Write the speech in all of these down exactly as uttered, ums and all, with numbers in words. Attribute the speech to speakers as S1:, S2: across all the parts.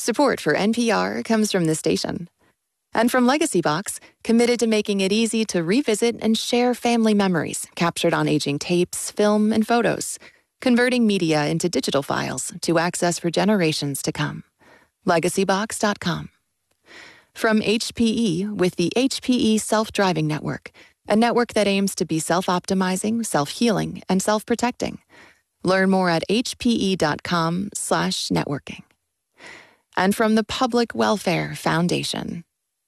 S1: Support for N P R comes from this station. And from Legacy Box, committed to making it easy to revisit and share family memories captured on aging tapes, film, and photos, converting media into digital files to access for generations to come. legacy box dot com. From H P E with the H P E Self-Driving Network, a network that aims to be self-optimizing, self-healing, and self-protecting. Learn more at hpe.com slash networking. And from the Public Welfare Foundation.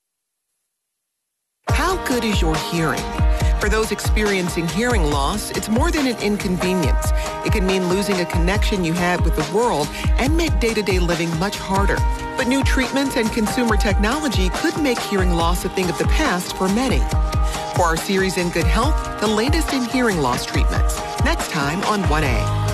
S2: How good is your hearing? For those experiencing hearing loss, it's more than an inconvenience. It can mean losing a connection you had with the world and make day-to-day living much harder. But new treatments and consumer technology could make hearing loss a thing of the past for many. For our series In Good Health, the latest in hearing loss treatments. Next time on one A.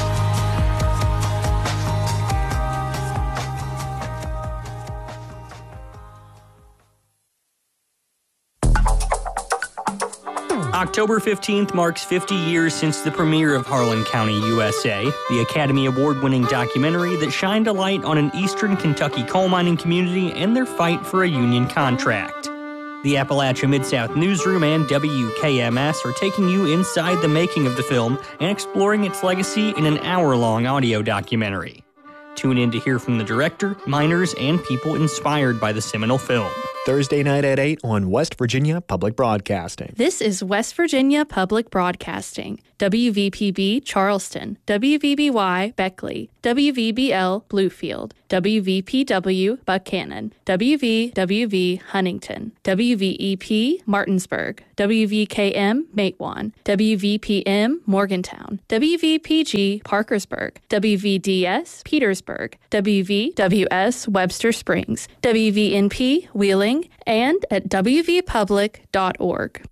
S3: October fifteenth marks fifty years since the premiere of Harlan County, U S A, the Academy Award-winning documentary that shined a light on an eastern Kentucky coal mining community and their fight for a union contract. The Appalachia Mid-South Newsroom and W K M S are taking you inside the making of the film and exploring its legacy in an hour-long audio documentary. Tune in to hear from the director, miners, and people inspired by the seminal film.
S4: Thursday night at eight on West Virginia Public Broadcasting.
S5: This is West Virginia Public Broadcasting. W V P B Charleston, W V B Y Beckley, W V B L Bluefield, W V P W Buchanan, W V W V Huntington, W V E P Martinsburg, W V K M Matewan, W V P M Morgantown, W V P G Parkersburg, W V D S Petersburg, W V W S Webster Springs, W V N P Wheeling, and at w v public dot org.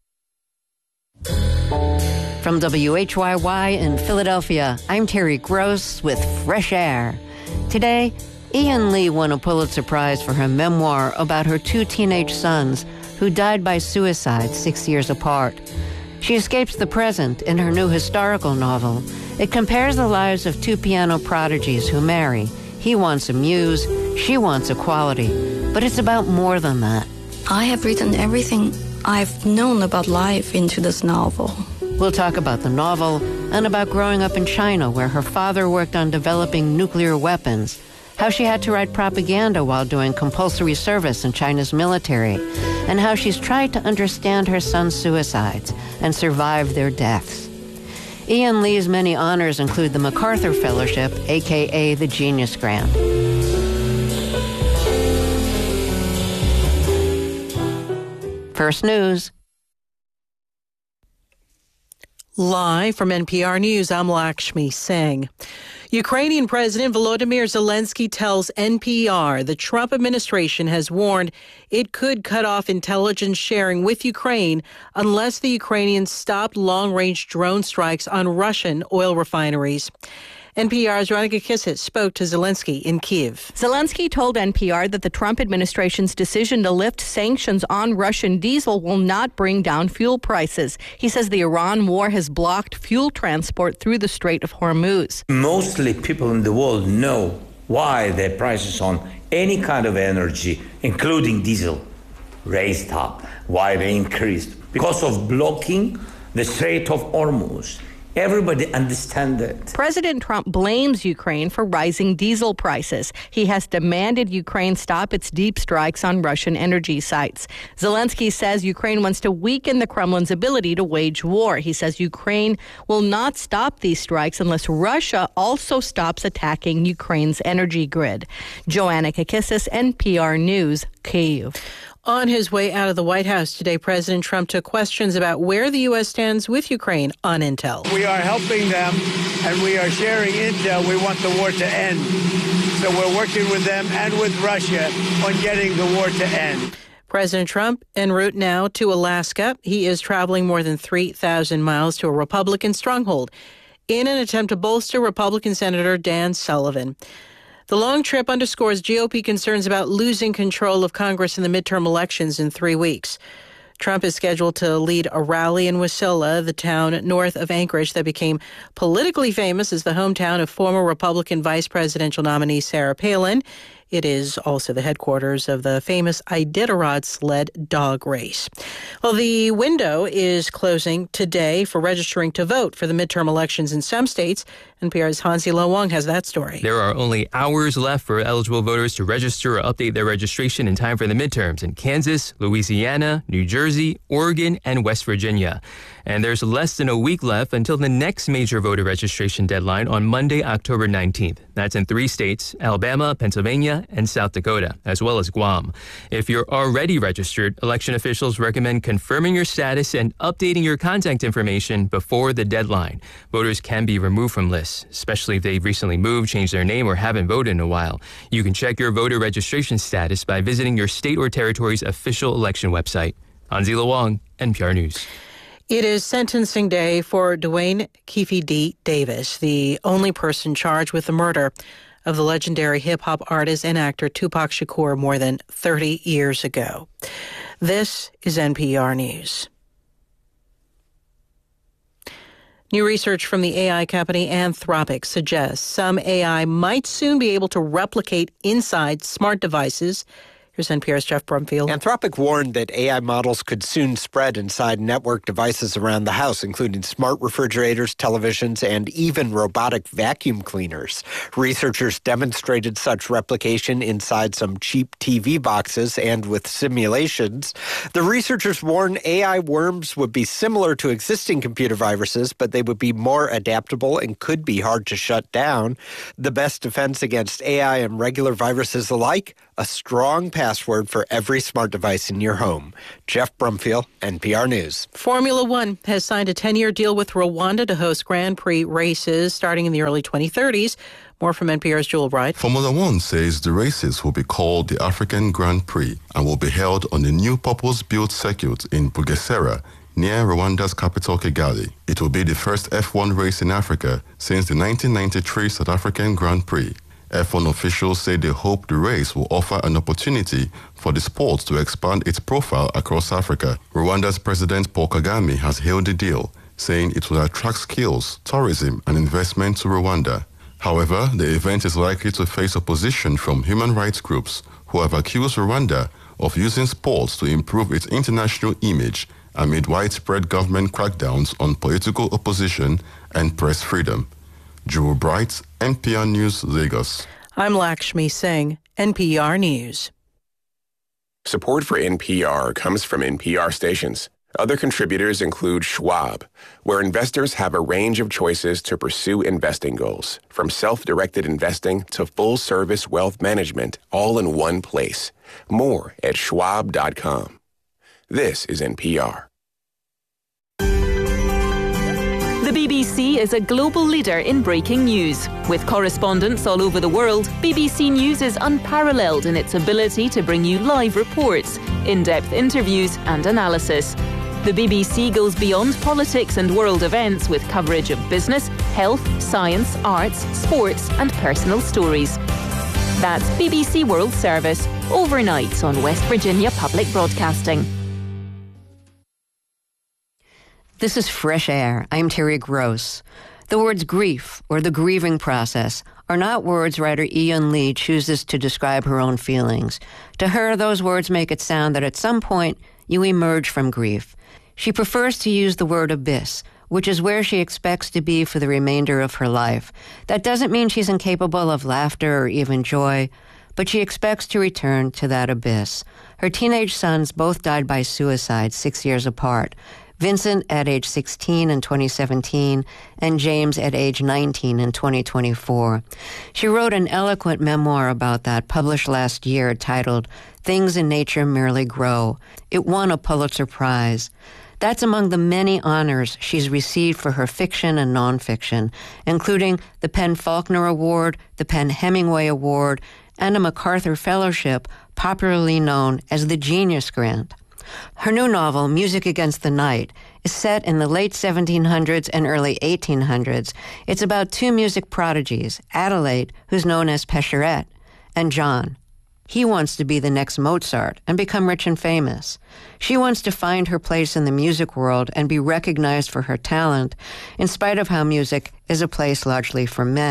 S6: From W H Y Y in Philadelphia, I'm Terry Gross with Fresh Air. Today, Ian Lee won a Pulitzer Prize for her memoir about her two teenage sons who died by suicide six years apart. She escapes the present in her new historical novel. It compares the lives of two piano prodigies who marry. He wants a muse, she wants equality. But it's about more than that.
S7: I have written everything I've known about life into this novel.
S6: We'll talk about the novel and about growing up in China, where her father worked on developing nuclear weapons, how she had to write propaganda while doing compulsory service in China's military, and how she's tried to understand her son's suicides and survive their deaths. Ian Lee's many honors include the MacArthur Fellowship, a k a the Genius Grant. First News.
S8: Live from N P R News, I'm Lakshmi Singh. Ukrainian President Volodymyr Zelensky tells N P R the Trump administration has warned it could cut off intelligence sharing with Ukraine unless the Ukrainians stopped long-range drone strikes on Russian oil refineries. N P R's Veronica Kisset spoke to Zelensky in Kyiv.
S9: Zelensky told N P R that the Trump administration's decision to lift sanctions on Russian diesel will not bring down fuel prices. He says the Iran war has blocked fuel transport through the Strait of Hormuz.
S10: Mostly people in the world know why the prices on any kind of energy, including diesel, raised up, why they increased. Because of blocking the Strait of Hormuz. Everybody understands it.
S9: President Trump blames Ukraine for rising diesel prices. He has demanded Ukraine stop its deep strikes on Russian energy sites. Zelensky says Ukraine wants to weaken the Kremlin's ability to wage war. He says Ukraine will not stop these strikes unless Russia also stops attacking Ukraine's energy grid. Joanna Kakissis, N P R News, Kyiv.
S8: On his way out of the White House today, President Trump took questions about where the U S stands with Ukraine on intel.
S11: We are helping them, and we are sharing intel. We want the war to end. So we're working with them and with Russia on getting the war to end.
S8: President Trump en route now to Alaska. He is traveling more than three thousand miles to a Republican stronghold in an attempt to bolster Republican Senator Dan Sullivan. The long trip underscores G O P concerns about losing control of Congress in the midterm elections in three weeks. Trump is scheduled to lead a rally in Wasilla, the town north of Anchorage that became politically famous as the hometown of former Republican vice presidential nominee Sarah Palin. It is also the headquarters of the famous Iditarod sled dog race. Well, the window is closing today for registering to vote for the midterm elections in some states. N P R's Hansi Lo Wang has that story.
S12: There are only hours left for eligible voters to register or update their registration in time for the midterms in Kansas, Louisiana, New Jersey, Oregon, and West Virginia. And there's less than a week left until the next major voter registration deadline on Monday, October nineteenth. That's in three states, Alabama, Pennsylvania, and South Dakota, as well as Guam. If you're already registered, election officials recommend confirming your status and updating your contact information before the deadline. Voters can be removed from lists, especially if they've recently moved, changed their name, or haven't voted in a while. You can check your voter registration status by visiting your state or territory's official election website. Hansi Lo Wang, N P R News.
S8: It is sentencing day for Duane Keffe D. Davis, the only person charged with the murder of the legendary hip-hop artist and actor Tupac Shakur more than thirty years ago. This is N P R News. New research from the A I company Anthropic suggests some A I might soon be able to replicate inside smart devices. Here's N P R's Jeff Brumfield.
S13: Anthropic warned that A I models could soon spread inside network devices around the house, including smart refrigerators, televisions, and even robotic vacuum cleaners. Researchers demonstrated such replication inside some cheap T V boxes and with simulations. The researchers warn A I worms would be similar to existing computer viruses, but they would be more adaptable and could be hard to shut down. The best defense against A I and regular viruses alike? A strong password for every smart device in your home. Jeff Brumfield, N P R News.
S8: Formula One has signed a ten-year deal with Rwanda to host Grand Prix races starting in the early twenty thirties. More from N P R's Joel Bright.
S14: Formula One says the races will be called the African Grand Prix and will be held on the new purpose-built circuit in Bugesera, near Rwanda's capital, Kigali. It will be the first F one race in Africa since the nineteen ninety-three South African Grand Prix. F one officials say they hope the race will offer an opportunity for the sport to expand its profile across Africa. Rwanda's President Paul Kagame has hailed the deal, saying it will attract skills, tourism, and investment to Rwanda. However, the event is likely to face opposition from human rights groups who have accused Rwanda of using sports to improve its international image amid widespread government crackdowns on political opposition and press freedom. Joel Bright, N P R News, Lagos.
S8: I'm Lakshmi Singh, N P R News.
S15: Support for N P R comes from N P R stations. Other contributors include Schwab, where investors have a range of choices to pursue investing goals, from self-directed investing to full-service wealth management, all in one place. More at schwab dot com. This is N P R.
S16: The B B C is a global leader in breaking news. With correspondents all over the world, B B C News is unparalleled in its ability to bring you live reports, in-depth interviews and analysis. The B B C goes beyond politics and world events with coverage of business, health, science, arts, sports and personal stories. That's B B C World Service, overnight on West Virginia Public Broadcasting.
S6: This is Fresh Air. I'm Terry Gross. The words grief or the grieving process are not words writer Ian Lee chooses to describe her own feelings. To her, those words make it sound that at some point you emerge from grief. She prefers to use the word abyss, which is where she expects to be for the remainder of her life. That doesn't mean she's incapable of laughter or even joy, but she expects to return to that abyss. Her teenage sons both died by suicide six years apart. Vincent at age sixteen in twenty seventeen, and James at age nineteen in twenty twenty-four. She wrote an eloquent memoir about that, published last year, titled Things in Nature Merely Grow. It won a Pulitzer Prize. That's among the many honors she's received for her fiction and nonfiction, including the PEN/Faulkner Award, the PEN/Hemingway Award, and a MacArthur Fellowship, popularly known as the Genius Grant. Her new novel, Music Against the Night, is set in the late seventeen hundreds and early eighteen hundreds. It's about two music prodigies, Adelaide, who's known as Pescherette, and John. He wants to be the next Mozart and become rich and famous. She wants to find her place in the music world and be recognized for her talent, in spite of how music is a place largely for men.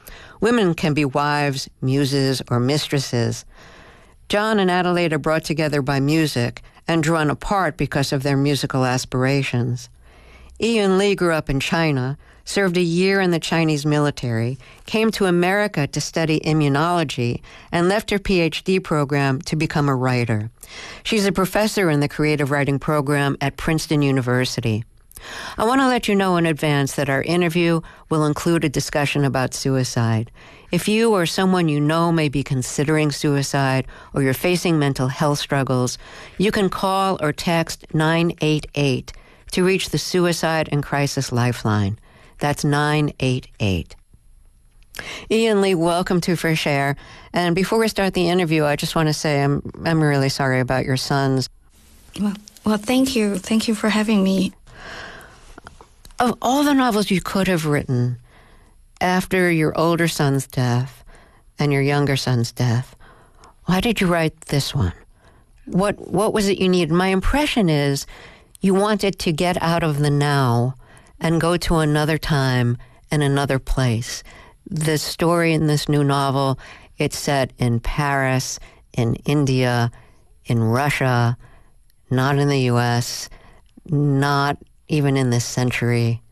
S6: Women can be wives, muses, or mistresses. John and Adelaide are brought together by music and drawn apart because of their musical aspirations. Ian Lee grew up in China, served a year in the Chinese military, came to America to study immunology, and left her P H D program to become a writer. She's a professor in the creative writing program at Princeton University. I want to let you know in advance that our interview will include a discussion about suicide. If you or someone you know may be considering suicide or you're facing mental health struggles, you can call or text nine eight eight to reach the Suicide and Crisis Lifeline. That's nine eight eight. Ian Lee, welcome to Fresh Air. And before we start the interview, I just want to say I'm I'm really sorry about your sons.
S7: Well, well, thank you. Thank you for having me.
S6: Of all the novels you could have written after your older son's death and your younger son's death, why did you write this one? What what was it you needed? My impression is you wanted to get out of the now and go to another time and another place. The story in this new novel, it's set in Paris, in India, in Russia, not in the U S, not even in this century.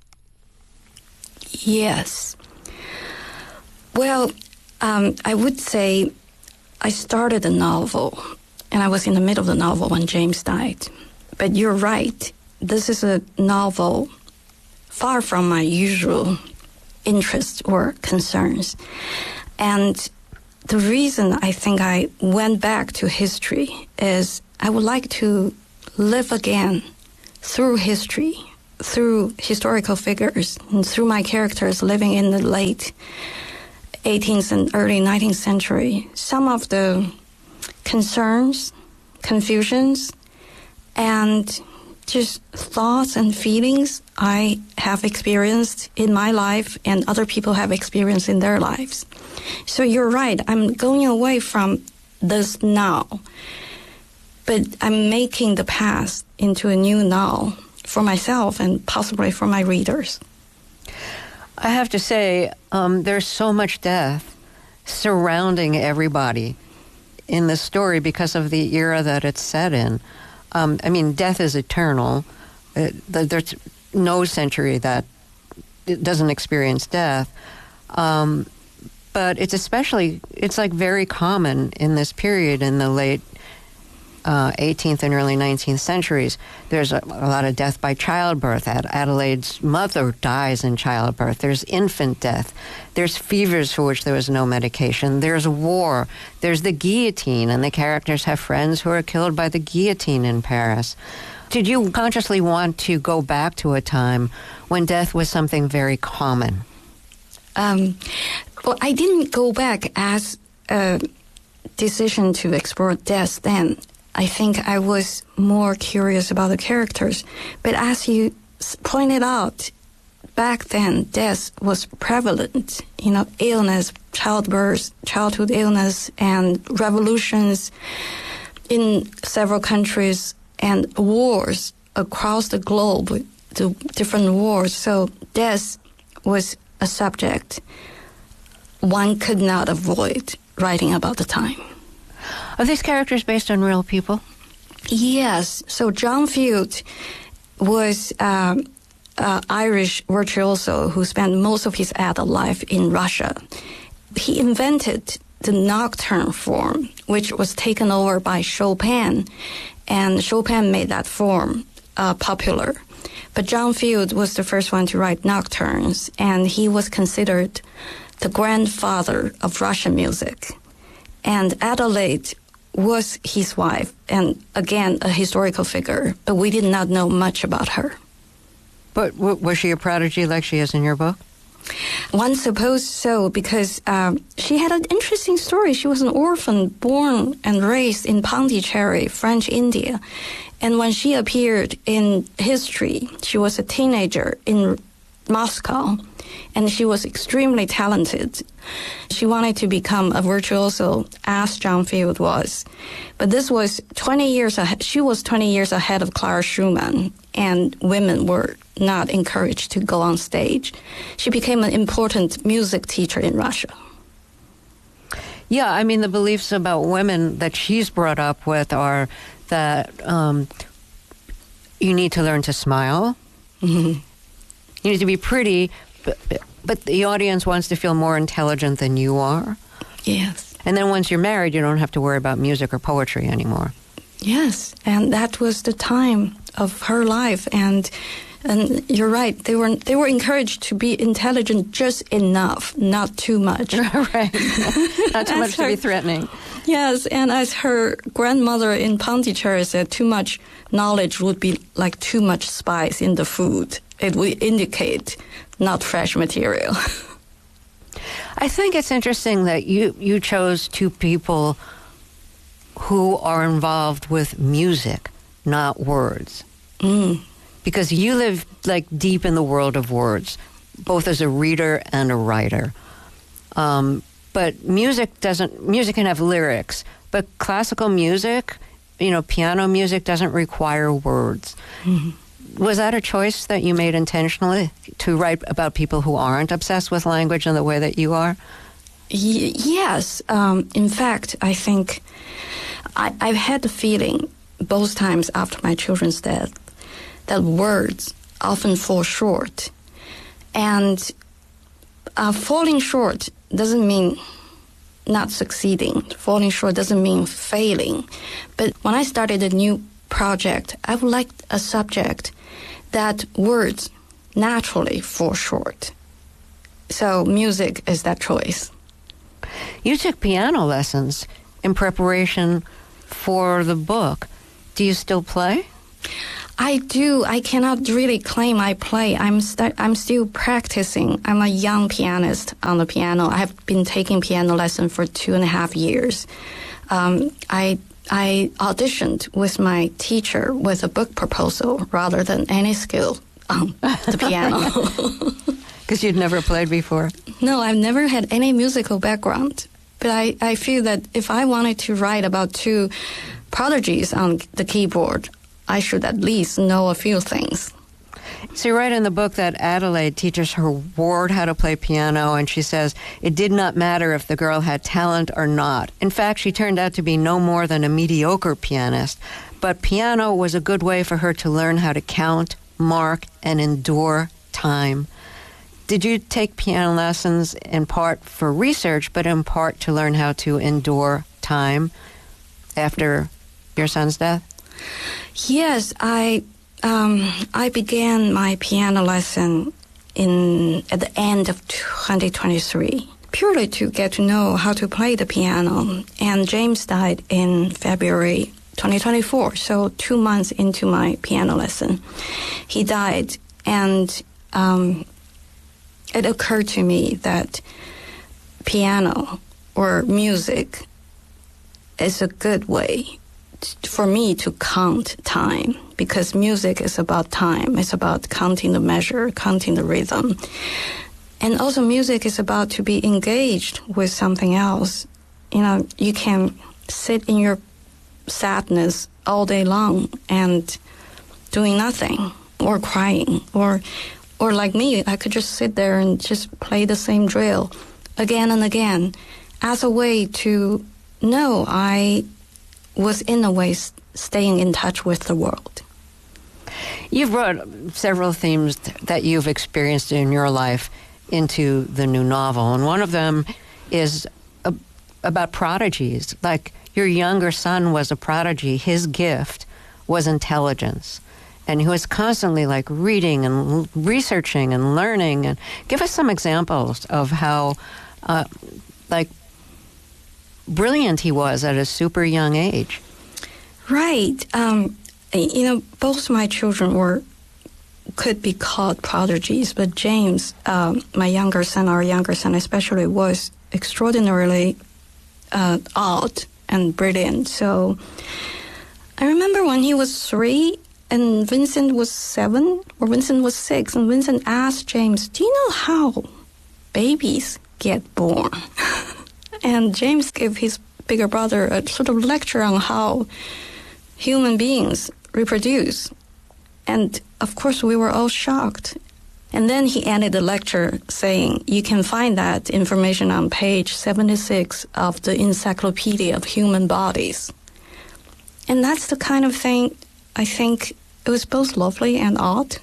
S7: Yes. Well, um, I would say I started the novel, and I was in the middle of the novel when James died. But you're right. This is a novel far from my usual interests or concerns. And the reason I think I went back to history is I would like to live again through history, through historical figures, and through my characters living in the late eighteenth and early nineteenth century. Some of the concerns, confusions, and just thoughts and feelings I have experienced in my life and other people have experienced in their lives. So you're right, I'm going away from this now, but I'm making the past into a new now for myself and possibly for my readers.
S6: I have to say, um, there's so much death surrounding everybody in the story because of the era that it's set in. Um, I mean, death is eternal. It, there's no century that doesn't experience death. Um, but it's especially, it's like very common in this period in the late uh, eighteenth and early nineteenth centuries. There's a, a lot of death by childbirth. Ad- Adelaide's mother dies in childbirth. There's infant death. There's fevers for which there was no medication. There's war. There's the guillotine, and the characters have friends who are killed by the guillotine in Paris. Did you consciously want to go back to a time when death was something very common?
S7: Um, well, I didn't go back as a decision to explore death then. I think I was more curious about the characters. But as you pointed out, back then, death was prevalent. You know, illness, childbirth, childhood illness, and revolutions in several countries, and wars across the globe, the different wars. So death was a subject one could not avoid writing about the time.
S6: Are these characters based on real people?
S7: Yes. So John Field was um, an Irish virtuoso who spent most of his adult life in Russia. He invented the nocturne form, which was taken over by Chopin, and Chopin made that form uh, popular. But John Field was the first one to write nocturnes, and he was considered the grandfather of Russian music. And Adelaide was his wife, and again, a historical figure, but we did not know much about her.
S6: But w- was she a prodigy like she is in your book?
S7: One supposes so, because um, she had an interesting story. She was an orphan born and raised in Pondicherry, French India. And when she appeared in history, she was a teenager in Moscow, and she was extremely talented. She wanted to become a virtuoso, as John Field was. But this was twenty years ahead. She was twenty years ahead of Clara Schumann and women were not encouraged to go on stage. She became an important music teacher in Russia.
S6: Yeah, I mean, the beliefs about women that she's brought up with are that um, you need to learn to smile. Mm-hmm. You need to be pretty, but, but the audience wants to feel more intelligent than you are.
S7: Yes.
S6: And then once you're married, you don't have to worry about music or poetry anymore.
S7: Yes, and that was the time of her life, and and you're right. They were they were encouraged to be intelligent just enough, not too much.
S6: Right, not too much her, to be threatening.
S7: Yes, and as her grandmother in Pondicherry said, too much knowledge would be like too much spice in the food. It would indicate not fresh material.
S6: I think it's interesting that you you chose two people who are involved with music, not words.
S7: Mm.
S6: Because you live like deep in the world of words, both as a reader and a writer. Um, but music doesn't, music can have lyrics, but classical music, you know, piano music doesn't require words. Mm-hmm. Was that a choice that you made intentionally to write about people who aren't obsessed with language in the way that you are?
S7: Y- yes. Um, in fact, I think I, I've had the feeling both times after my children's death that words often fall short. And uh, falling short doesn't mean not succeeding. Falling short doesn't mean failing. But when I started a new project, I would like a subject that words naturally fall short. So music is that choice.
S6: You took piano lessons in preparation for the book. Do you still play?
S7: I do. I cannot really claim I play. I'm st- I'm still practicing. I'm a young pianist on the piano. I have been taking piano lesson for two and a half years. Um, I I auditioned with my teacher with a book proposal rather than any skill on the piano.
S6: Because you'd never played before?
S7: No, I've never had any musical background. But I, I feel that if I wanted to write about two prodigies on the keyboard, I should at least know a few things.
S6: So you write in the book that Adelaide teaches her ward how to play piano, and she says it did not matter if the girl had talent or not. In fact, she turned out to be no more than a mediocre pianist. But piano was a good way for her to learn how to count, mark, and endure time. Did you take piano lessons in part for research, but in part to learn how to endure time after your son's death?
S7: Yes, I um, I began my piano lesson in at the end of twenty twenty-three, purely to get to know how to play the piano. And James died in February twenty twenty-four, so two months into my piano lesson, he died, and um, it occurred to me that piano or music is a good way for me to count time, because music is about time. It's about counting the measure, counting the rhythm. And also music is about to be engaged with something else. You know, you can sit in your sadness all day long and doing nothing, or crying, or or like me, I could just sit there and just play the same drill again and again as a way to know I was in a way staying in touch with the world.
S6: You've brought several themes that you've experienced in your life into the new novel, and one of them is a, about prodigies. Like, your younger son was a prodigy. His gift was intelligence, and he was constantly like reading and researching and learning. And give us some examples of how uh, like brilliant he was at a super young age.
S7: Right. Um, you know, both my children were could be called prodigies, but James, um, my younger son, our younger son especially, was extraordinarily uh, odd and brilliant. So I remember when he was three and Vincent was seven, or Vincent was six, and Vincent asked James, "Do you know how babies get born?" And James gave his bigger brother a sort of lecture on how human beings reproduce. And, of course, we were all shocked. And then he ended the lecture saying, you can find that information on page seventy-six of the Encyclopedia of Human Bodies. And that's the kind of thing, I think, it was both lovely and odd.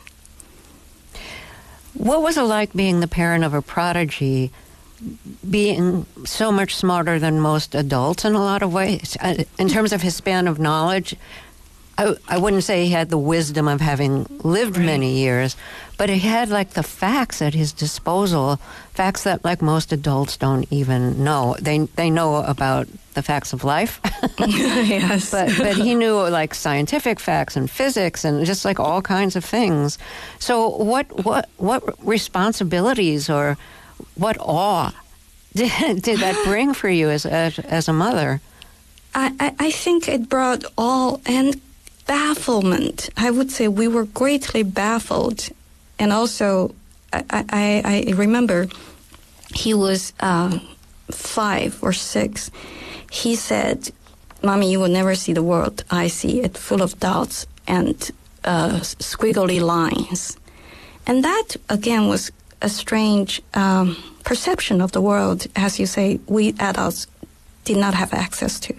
S6: What was it like being the parent of a prodigy, being so much smarter than most adults in a lot of ways? In terms of his span of knowledge, I, I wouldn't say he had the wisdom of having lived right. many years, but he had like the facts at his disposal, facts that like most adults don't even know. They they know about the facts of life,
S7: yes,
S6: but but he knew like scientific facts and physics and just like all kinds of things. So what what what responsibilities or what awe did, did that bring for you as as, as a mother?
S7: I, I I think it brought all and bafflement. I would say we were greatly baffled. And also, I, I, I remember he was uh, five or six. He said, Mommy, you will never see the world I see it, full of dots and uh, squiggly lines. And that, again, was a strange um, perception of the world, as you say, we adults did not have access to.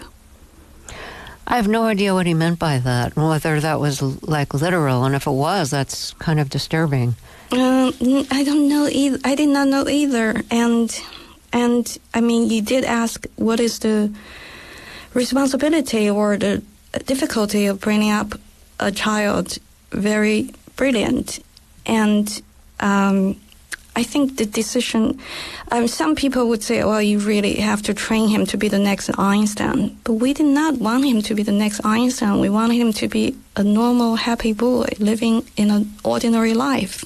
S6: I have no idea what he meant by that, whether that was like literal, and if it was, that's kind of disturbing.
S7: Uh, I don't know either. I did not know either, and and I mean, you did ask what is the responsibility or the difficulty of bringing up a child very brilliant, and um, I think the decision, um, some people would say, well, you really have to train him to be the next Einstein. But we did not want him to be the next Einstein. We wanted him to be a normal, happy boy living in an ordinary life.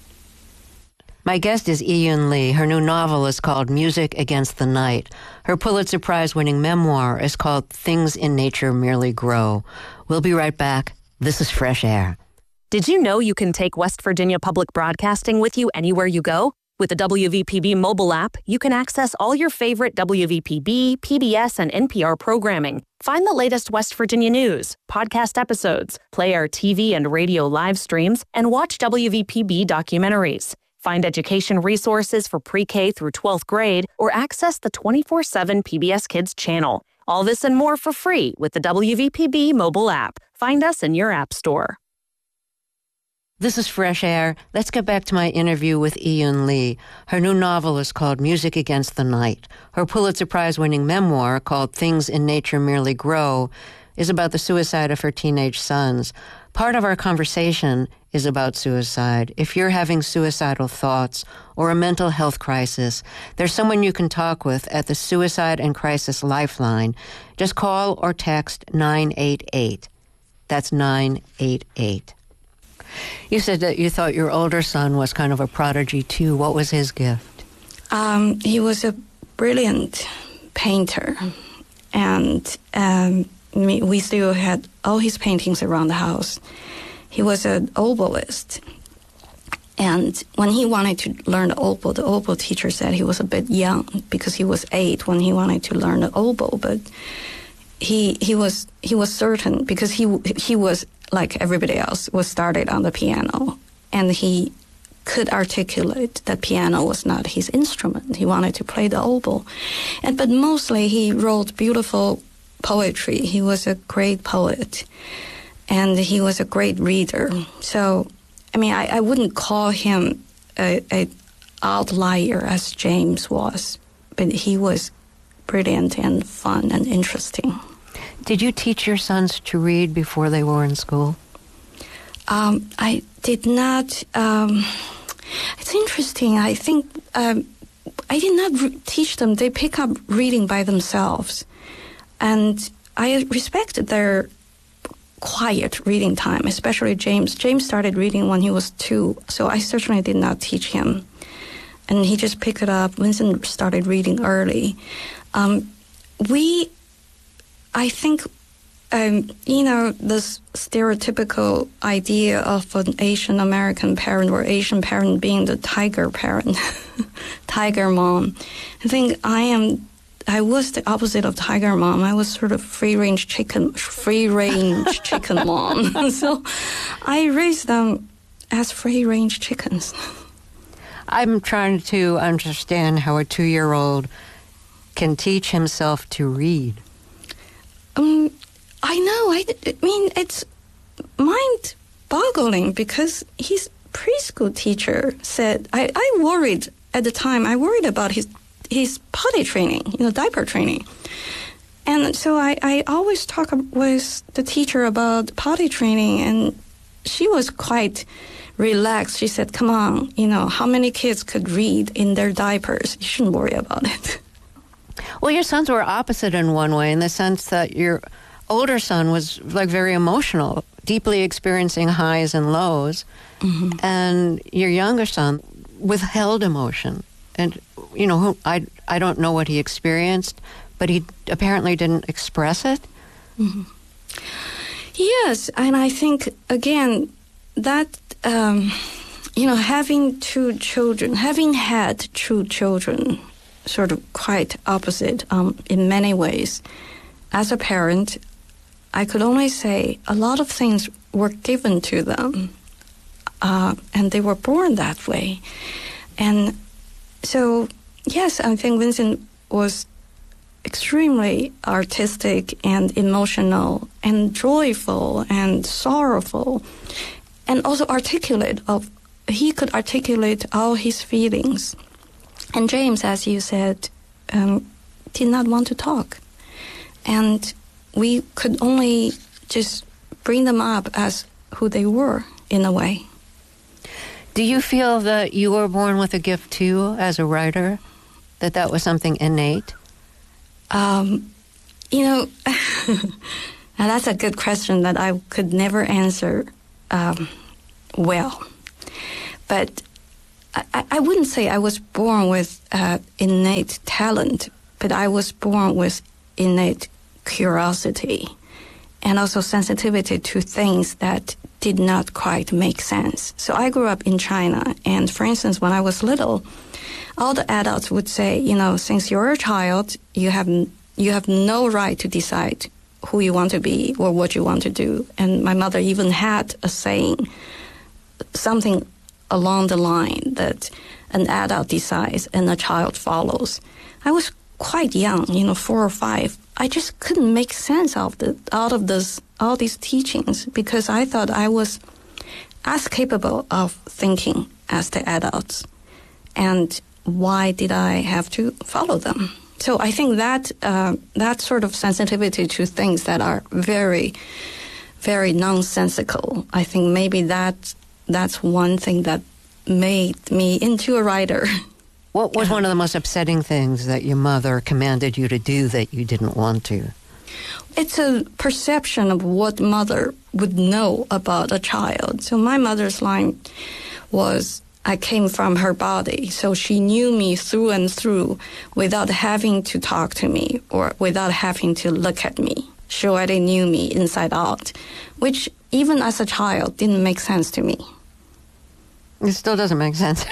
S6: My guest is Yiyun Li. Her new novel is called Music Against the Night. Her Pulitzer Prize-winning memoir is called Things in Nature Merely Grow. We'll be right back. This is Fresh Air.
S17: Did you know you can take West Virginia Public Broadcasting with you anywhere you go? With the W V P B mobile app, you can access all your favorite W V P B, P B S, and N P R programming. Find the latest West Virginia news, podcast episodes, play our T V and radio live streams, and watch W V P B documentaries. Find education resources for pre-K through twelfth grade, or access the twenty-four seven P B S Kids channel. All this and more for free with the W V P B mobile app. Find us in your app store.
S6: This is Fresh Air. Let's get back to my interview with Yiyun Li. Her new novel is called Music Against the Night. Her Pulitzer Prize-winning memoir, called Things in Nature Merely Grow, is about the suicide of her teenage sons. Part of our conversation is about suicide. If you're having suicidal thoughts or a mental health crisis, there's someone you can talk with at the Suicide and Crisis Lifeline. Just call or text nine eight eight. That's nine eight eight. You said that you thought your older son was kind of a prodigy, too. What was his gift?
S7: Um, he was a brilliant painter, and um, we still had all his paintings around the house. He was an oboist, and when he wanted to learn the oboe, the oboe teacher said he was a bit young because he was eight when he wanted to learn the oboe, but he he was he was certain because he he was like everybody else, was started on the piano. And he could articulate that piano was not his instrument. He wanted to play the oboe. And, but mostly he wrote beautiful poetry. He was a great poet. And he was a great reader. So, I mean, I, I wouldn't call him a, a outlier as James was. But he was brilliant and fun and interesting.
S6: Did you teach your sons to read before they were in school?
S7: Um, I did not. Um, it's interesting. I think um, I did not re- teach them. They pick up reading by themselves. And I respected their quiet reading time, especially James. James started reading when he was two, so I certainly did not teach him. And he just picked it up. Vincent started reading early. Um, we... I think, um, you know, this stereotypical idea of an Asian American parent or Asian parent being the tiger parent, tiger mom. I think I am I was the opposite of tiger mom. I was sort of free-range chicken, free-range chicken mom. So I raised them as free-range chickens.
S6: I'm trying to understand how a two-year-old can teach himself to read.
S7: Um, I know. I, I mean, it's mind-boggling because his preschool teacher said, I, I worried at the time, I worried about his his potty training, you know, diaper training. And so I, I always talk with the teacher about potty training, and she was quite relaxed. She said, come on, you know, how many kids could read in their diapers? You shouldn't worry about it.
S6: Well, your sons were opposite in one way, in the sense that your older son was like very emotional, deeply experiencing highs and lows, mm-hmm. and your younger son withheld emotion. And, you know, who, I, I don't know what he experienced, but he apparently didn't express it.
S7: Mm-hmm. Yes, and I think, again, that, um, you know, having two children, having had two children, sort of quite opposite um, in many ways, as a parent, I could only say a lot of things were given to them, uh, and they were born that way. And so, yes, I think Vincent was extremely artistic and emotional and joyful and sorrowful, and also articulate. Of he could articulate all his feelings. And James, as you said, um, did not want to talk. And we could only just bring them up as who they were, in a way.
S6: Do you feel that you were born with a gift, too, as a writer? That that was something innate?
S7: Um, you know, now that's a good question that I could never answer um, well. But I, I wouldn't say I was born with uh, innate talent, but I was born with innate curiosity and also sensitivity to things that did not quite make sense. So I grew up in China, and for instance, when I was little, all the adults would say, you know, since you're a child, you have you have no right to decide who you want to be or what you want to do. And my mother even had a saying, something along the line that an adult decides and a child follows. I was quite young, you know, four or five. I just couldn't make sense of the, out of this, all these teachings, because I thought I was as capable of thinking as the adults. And why did I have to follow them? So I think that uh, that sort of sensitivity to things that are very, very nonsensical, I think maybe that that's one thing that made me into a writer.
S6: What was one of the most upsetting things that your mother commanded you to do that you didn't want to?
S7: It's a perception of what mother would know about a child. So my mother's line was, I came from her body, so she knew me through and through without having to talk to me or without having to look at me. She already knew me inside out, which even as a child didn't make sense to me.
S6: It still doesn't make sense.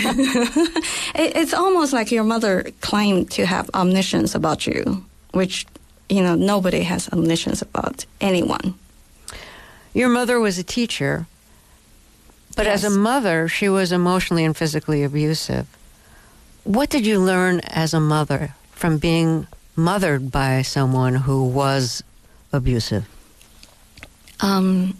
S7: It's almost like your mother claimed to have omniscience about you, which, you know, nobody has omniscience about anyone.
S6: Your mother was a teacher, but yes. As a mother, she was emotionally and physically abusive. What did you learn as a mother from being mothered by someone who was abusive?
S7: Um,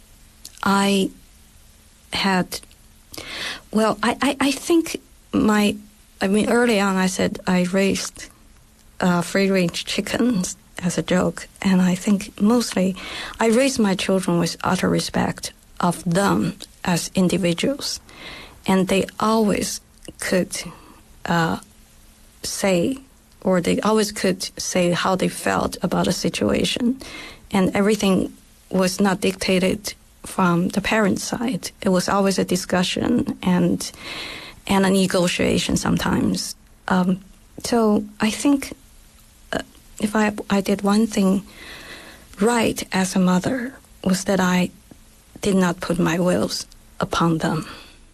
S7: I had... Well, I, I, I think my, I mean, early on I said I raised uh, free-range chickens as a joke, and I think mostly I raised my children with utter respect of them as individuals, and they always could uh, say, or they always could say how they felt about a situation, and everything was not dictated from the parents' side. It was always a discussion and and a negotiation sometimes. Um, so I think uh, if I I did one thing right as a mother was that I did not put my wills upon them.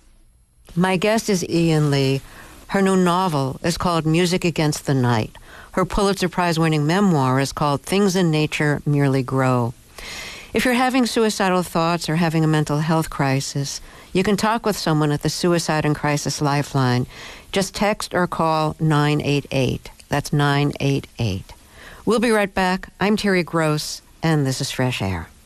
S6: My guest is Ian Lee. Her new novel is called Music Against the Night. Her Pulitzer Prize-winning memoir is called Things in Nature Merely Grow. If you're having suicidal thoughts or having a mental health crisis, you can talk with someone at the Suicide and Crisis Lifeline. Just text or call nine eight eight. That's nine eight eight. We'll be right back. I'm Terry Gross, and this is Fresh Air.